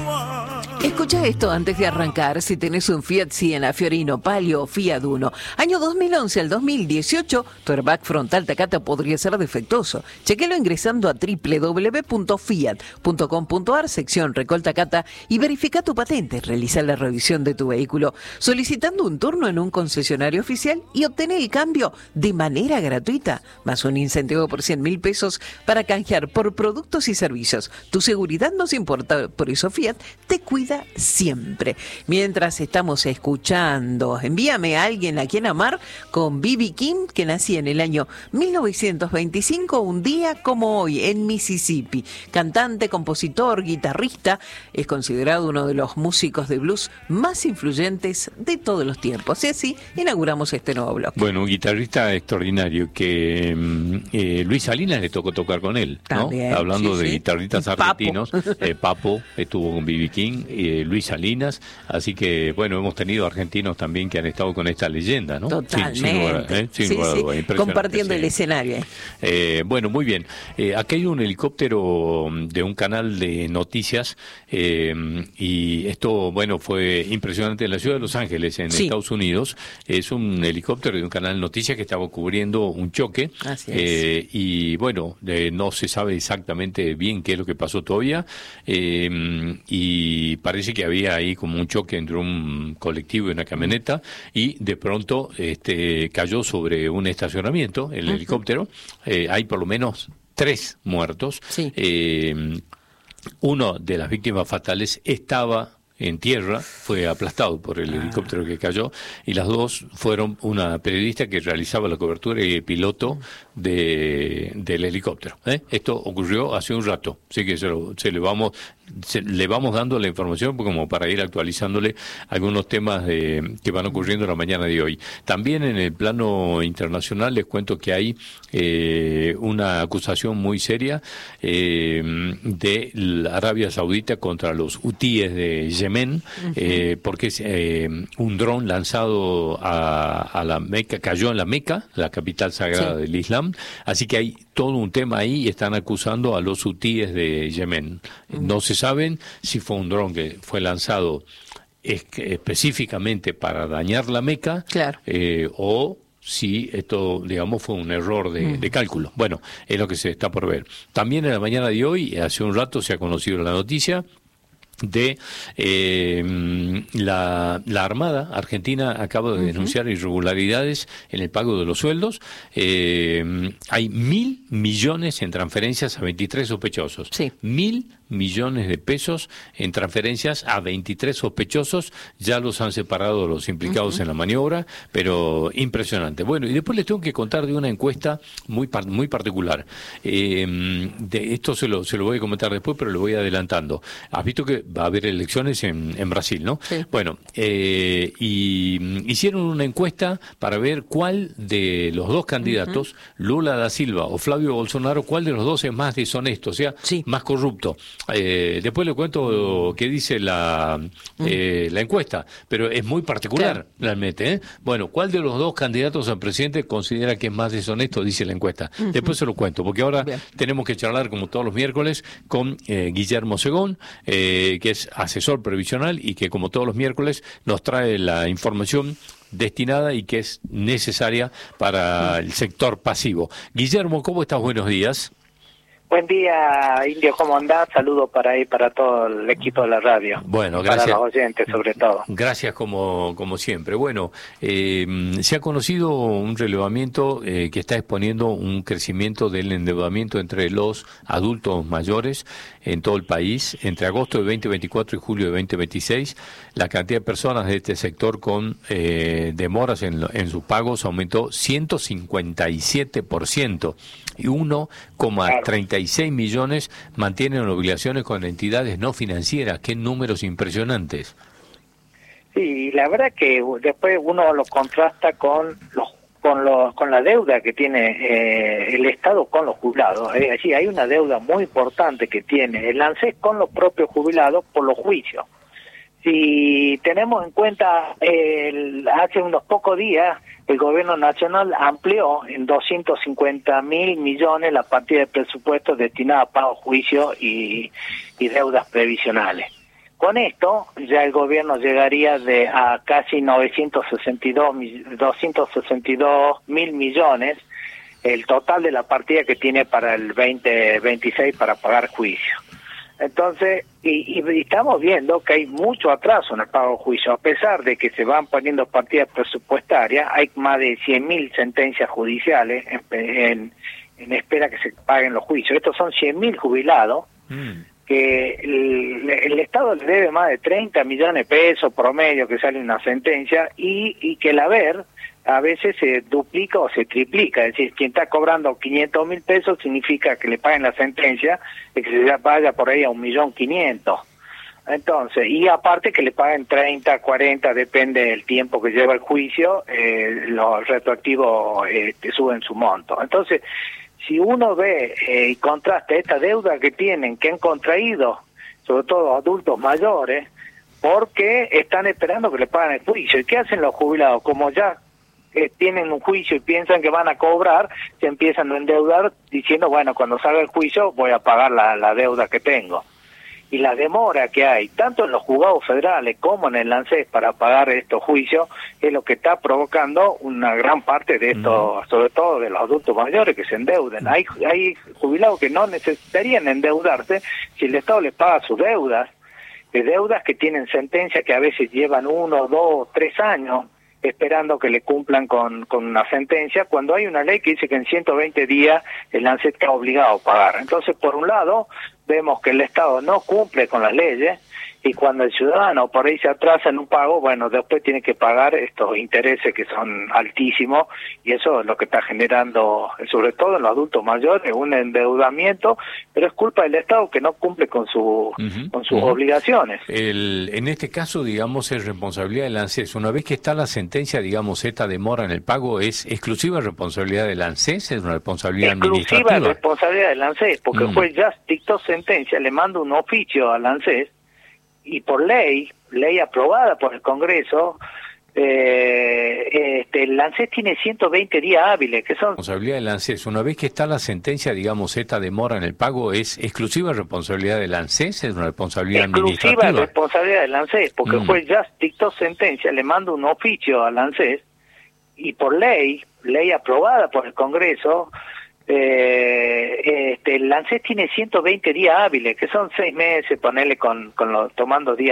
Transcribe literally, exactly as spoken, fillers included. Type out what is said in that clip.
Escucha esto antes de arrancar. Si tenés un Fiat Siena, Fiorino, Palio o Fiat Uno, año dos mil once al dos mil dieciocho, tu airbag frontal Takata podría ser defectuoso. Chequelo ingresando a doble u doble u doble u punto fiat punto com punto ar, sección Recol Takata, y verifica tu patente. Realiza la revisión de tu vehículo solicitando un turno en un concesionario oficial y obtener el cambio de manera gratuita, más un incentivo por cien mil pesos para canjear por productos y servicios. Tu seguridad nos importa, por eso Fiat te cuida siempre. Mientras estamos escuchando, envíame a alguien a quien amar con B B King, que nacía en el año mil novecientos veinticinco, un día como hoy, en Mississippi. Cantante, compositor, guitarrista, es considerado uno de los músicos de blues más influyentes de todos los tiempos. Y así inauguramos este nuevo bloque. Bueno, un guitarrista extraordinario que eh, Luis Salinas le tocó tocar con él, ¿no? También, Hablando sí, de sí. guitarristas Papo. argentinos, eh, Papo estuvo con B B King, eh, Luis Salinas, así que bueno, hemos tenido argentinos también que han estado con esta leyenda, ¿no? Totalmente. Sin, sin lugar, ¿eh? sin Sí, lugar a sí. duda, impresionante, Compartiendo sí. el escenario. Eh, bueno, muy bien. Eh, ha caído un helicóptero de un canal de noticias eh, y esto, bueno, fue impresionante en la ciudad de Los Ángeles, en Sí. Estados Unidos. Es un helicóptero de un canal de noticias que estaba cubriendo un choque. Así es. Eh, y bueno, eh, no se sabe exactamente bien qué es lo que pasó todavía. Eh, y parece que había ahí como un choque entre un colectivo y una camioneta y de pronto este cayó sobre un estacionamiento el Uh-huh. helicóptero. Eh, hay por lo menos tres muertos. Sí. Eh, uno de las víctimas fatales estaba en tierra, fue aplastado por el Ah. helicóptero que cayó, y las dos fueron una periodista que realizaba la cobertura y el piloto de, del helicóptero. ¿eh? Esto ocurrió hace un rato, así que se, lo, se le vamos se, le vamos dando la información como para ir actualizándole algunos temas de, que van ocurriendo en la mañana de hoy. También en el plano internacional les cuento que hay eh, una acusación muy seria eh, de la Arabia Saudita contra los hutíes de Yemen, uh-huh. eh, porque es eh, un dron lanzado a, a la Meca, cayó en la Meca, la capital sagrada sí. del Islam, así que hay todo un tema ahí y están acusando a los hutíes de Yemen. Uh-huh. No se saben si fue un dron que fue lanzado es que específicamente para dañar la Meca, claro. eh, o si esto, digamos, fue un error de, mm. de cálculo. Bueno, es lo que se está por ver. También en la mañana de hoy, hace un rato se ha conocido la noticia de eh, la, la Armada Argentina acaba de denunciar uh-huh. irregularidades en el pago de los sueldos. Eh, hay mil millones en transferencias a veintitrés sospechosos. Sí. Mil millones de pesos en transferencias a veintitrés sospechosos. Ya los han separado los implicados uh-huh. en la maniobra, pero impresionante. Bueno, y después les tengo que contar de una encuesta muy par- muy particular. Eh, de esto se lo, se lo voy a comentar después, pero lo voy adelantando. Has visto que va a haber elecciones en, en Brasil, ¿no? Sí. Bueno, eh, y hicieron una encuesta para ver cuál de los dos candidatos, uh-huh. Lula da Silva o Flavio Bolsonaro, cuál de los dos es más deshonesto, o sea, sí. más corrupto. Eh, después le cuento qué dice la, eh, la encuesta, pero es muy particular, claro. realmente. ¿eh? Bueno, ¿cuál de los dos candidatos a presidente considera que es más deshonesto? Dice la encuesta. Uh-huh. Después se lo cuento, porque ahora Bien. tenemos que charlar, como todos los miércoles, con eh, Guillermo Segón, eh, que es asesor previsional y que, como todos los miércoles, nos trae la información destinada y que es necesaria para el sector pasivo. Guillermo, ¿cómo estás? Buenos días. Buen día, Indio, ¿cómo andás? Saludos para ahí, para todo el equipo de la radio. Bueno, gracias. Para los oyentes, sobre todo. Gracias, como como siempre. Bueno, eh, se ha conocido un relevamiento eh, que está exponiendo un crecimiento del endeudamiento entre los adultos mayores en todo el país. Entre agosto de veinte veinticuatro y julio de veinte veintiséis, la cantidad de personas de este sector con eh, demoras en, en sus pagos aumentó ciento cincuenta y siete por ciento y uno coma treinta y seis millones mantienen obligaciones con entidades no financieras. Qué números impresionantes. Sí, la verdad que después uno lo contrasta con los con los con la deuda que tiene eh, el Estado con los jubilados. Es decir, hay una deuda muy importante que tiene el ANSES con los propios jubilados por los juicios. Si tenemos en cuenta, el, hace unos pocos días el gobierno nacional amplió en doscientos cincuenta mil millones la partida de presupuesto destinada a pagos, juicios y, y deudas previsionales. Con esto ya el gobierno llegaría de a casi novecientos sesenta y dos, doscientos sesenta y dos mil millones, el total de la partida que tiene para el veinte veintiséis para pagar juicio. Entonces, y, y estamos viendo que hay mucho atraso en el pago de juicio, a pesar de que se van poniendo partidas presupuestarias, hay más de cien mil sentencias judiciales en, en, en espera que se paguen los juicios. Estos son cien mil jubilados, mm. que el, el Estado le debe más de treinta millones de pesos promedio que sale una sentencia, y, y que el haber a veces se duplica o se triplica. Es decir, quien está cobrando quinientos mil pesos significa que le paguen la sentencia y que se vaya por ahí a un millón quinientos. Entonces, y aparte que le paguen treinta, cuarenta, depende del tiempo que lleva el juicio, eh, los retroactivos eh, te suben su monto. Entonces, si uno ve eh, y contrasta esta deuda que tienen, que han contraído, sobre todo adultos mayores, porque están esperando que le paguen el juicio. ¿Y qué hacen los jubilados? Como ya eh, tienen un juicio y piensan que van a cobrar, se empiezan a endeudar diciendo, bueno, cuando salga el juicio voy a pagar la, la deuda que tengo. Y la demora que hay, tanto en los juzgados federales como en el ANSES para pagar estos juicios, es lo que está provocando una gran parte de esto, mm. sobre todo de los adultos mayores que se endeuden. Mm. Hay, hay jubilados que no necesitarían endeudarse si el Estado les paga sus deudas, de deudas que tienen sentencias que a veces llevan uno, dos, tres años esperando que le cumplan con, con una sentencia, cuando hay una ley que dice que en ciento veinte días el ANSES está obligado a pagar. Entonces, por un lado, vemos que el Estado no cumple con las leyes, y cuando el ciudadano por ahí se atrasa en un pago, bueno, después tiene que pagar estos intereses que son altísimos, y eso es lo que está generando, sobre todo en los adultos mayores, un endeudamiento, pero es culpa del Estado que no cumple con, su, uh-huh, con sus uh-huh. obligaciones. El, en este caso, digamos, es responsabilidad del ANSES. Una vez que está la sentencia, digamos, esta demora en el pago, ¿es exclusiva responsabilidad del ANSES? ¿Es una responsabilidad exclusiva administrativa? Exclusiva responsabilidad del ANSES, porque uh-huh. el juez ya dictó sentencia, le manda un oficio al ANSES, y por ley, ley aprobada por el Congreso, eh, este, el ANSES tiene ciento veinte días hábiles, que son... Responsabilidad del ANSES. Una vez que está la sentencia, digamos, esta demora en el pago, ¿es exclusiva responsabilidad del ANSES? ¿Es una responsabilidad exclusiva administrativa? Exclusiva responsabilidad del ANSES, porque mm. el juez ya dictó sentencia, le manda un oficio al ANSES, y por ley, ley aprobada por el Congreso, Eh, este, el ANSES tiene ciento veinte días hábiles, que son seis meses, ponerle con, con los, tomando días